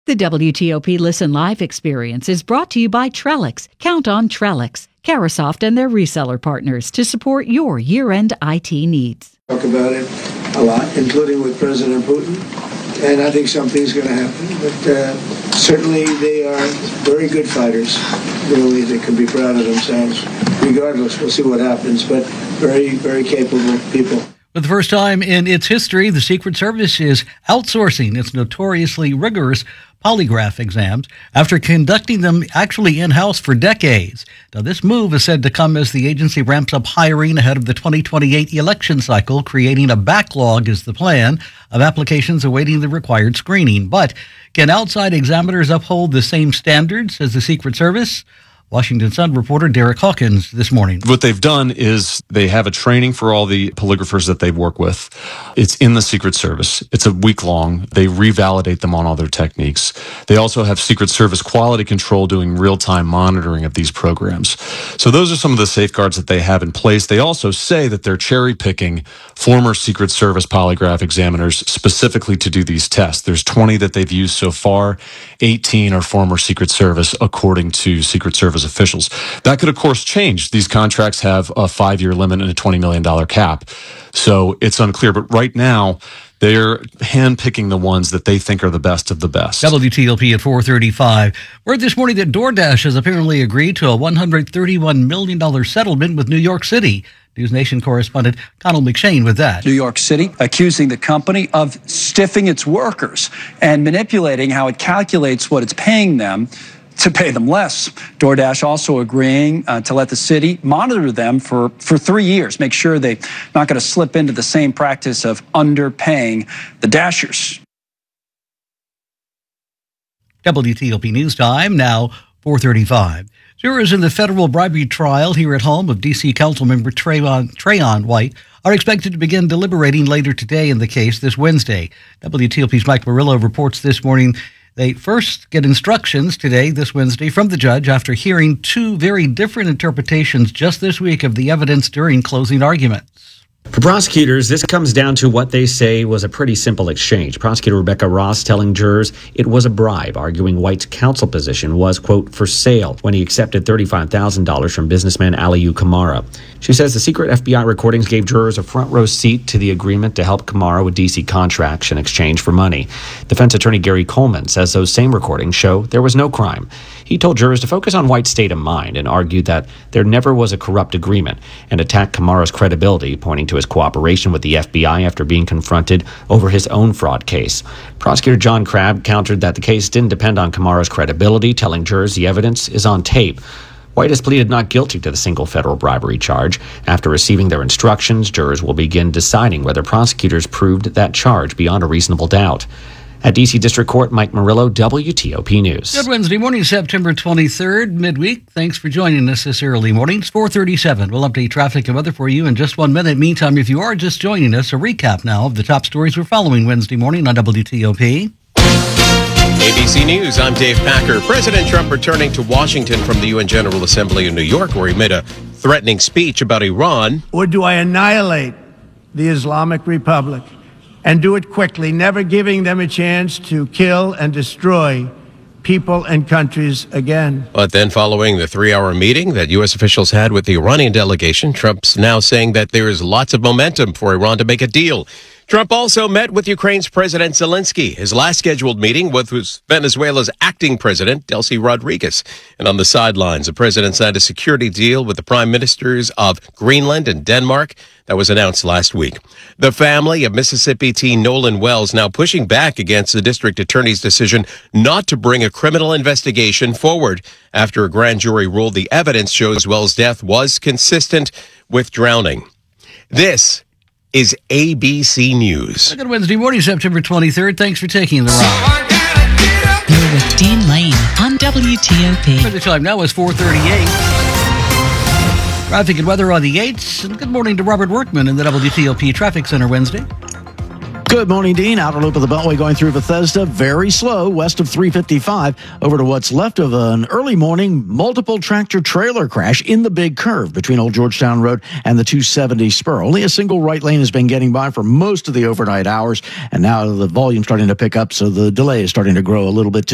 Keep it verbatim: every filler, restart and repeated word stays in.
The W T O P Listen Live experience is brought to you by Trellix. Count on Trellix, Carasoft and their reseller partners to support your year-end I T needs. Talk about it a lot, including with President Putin, and I think something's going to happen. But uh, certainly they are very good fighters. Really, they can be proud of themselves. Regardless, we'll see what happens, but very, very capable people. For the first time in its history, the Secret Service is outsourcing its notoriously rigorous polygraph exams after conducting them actually in-house for decades. Now, this move is said to come as the agency ramps up hiring ahead of the twenty twenty-eight election cycle. Creating a backlog is the plan of applications awaiting the required screening. But can outside examiners uphold the same standards as the Secret Service? Washington Sun reporter Derek Hawkins this morning. What they've done is they have a training for all the polygraphers that they work with. It's in the Secret Service. It's a week long. They revalidate them on all their techniques. They also have Secret Service quality control doing real-time monitoring of these programs. So those are some of the safeguards that they have in place. They also say that they're cherry-picking former Secret Service polygraph examiners specifically to do these tests. There's twenty that they've used so far. eighteen are former Secret Service, according to Secret Service officials. That could, of course, change. These contracts have a five-year limit and a twenty million dollars cap. So it's unclear. But right now, they're handpicking the ones that they think are the best of the best. W T O P at four thirty-five. Word this morning that DoorDash has apparently agreed to a one hundred thirty-one million dollars settlement with New York City. News Nation correspondent Connell McShane with that. New York City accusing the company of stiffing its workers and manipulating how it calculates what it's paying them to pay them less. DoorDash also agreeing uh, to let the city monitor them for, for three years, make sure they're not going to slip into the same practice of underpaying the Dashers. W T O P News Time, now four thirty-five. Jurors in the federal bribery trial here at home of D C Councilmember Trayon, Trayon White are expected to begin deliberating later today in the case this Wednesday. W T O P's Mike Murillo reports this morning they first get instructions today, this Wednesday, from the judge after hearing two very different interpretations just this week of the evidence during closing arguments. For prosecutors, this comes down to what they say was a pretty simple exchange. Prosecutor Rebecca Ross telling jurors it was a bribe, arguing White's counsel position was, quote, for sale when he accepted thirty-five thousand dollars from businessman Aliyu Kamara. She says the secret F B I recordings gave jurors a front row seat to the agreement to help Kamara with D C contracts in exchange for money. Defense attorney Gary Coleman says those same recordings show there was no crime. He told jurors to focus on White's state of mind and argued that there never was a corrupt agreement and attacked Kamara's credibility, pointing to his cooperation with the F B I after being confronted over his own fraud case. Prosecutor John Crabb countered that the case didn't depend on Kamara's credibility, telling jurors the evidence is on tape. White has pleaded not guilty to the single federal bribery charge. After receiving their instructions, jurors will begin deciding whether prosecutors proved that charge beyond a reasonable doubt. At D C District Court, Mike Murillo, W T O P News. Good Wednesday morning, September twenty-third, midweek. Thanks for joining us this early morning. It's four thirty-seven. We'll update traffic and weather for you in just one minute. Meantime, if you are just joining us, a recap now of the top stories we're following Wednesday morning on W T O P. A B C News, I'm Dave Packer. President Trump returning to Washington from the U N General Assembly in New York, where he made a threatening speech about Iran. Or do I annihilate the Islamic Republic and do it quickly, never giving them a chance to kill and destroy people and countries again? But then following the three-hour meeting that U S officials had with the Iranian delegation, Trump's now saying that there is lots of momentum for Iran to make a deal. Trump also met with Ukraine's President Zelensky. His last scheduled meeting was Venezuela's acting president, Delcy Rodriguez. And on the sidelines, the president signed a security deal with the prime ministers of Greenland and Denmark that was announced last week. The family of Mississippi teen Nolan Wells now pushing back against the district attorney's decision not to bring a criminal investigation forward after a grand jury ruled the evidence shows Wells' death was consistent with drowning. This is A B C News. Good Wednesday morning, September twenty-third. Thanks for taking the ride. You're with Dean Lane on W T O P. The time now is four thirty-eight. Traffic and weather on the eights. And good morning to Robert Workman in the W T O P Traffic Center Wednesday. Good morning, Dean. Outer loop of the Beltway going through Bethesda. Very slow west of three fifty-five over to what's left of an early morning multiple tractor trailer crash in the big curve between Old Georgetown Road and the two seventy spur. Only a single right lane has been getting by for most of the overnight hours, and now the volume starting to pick up, so the delay is starting to grow a little bit too.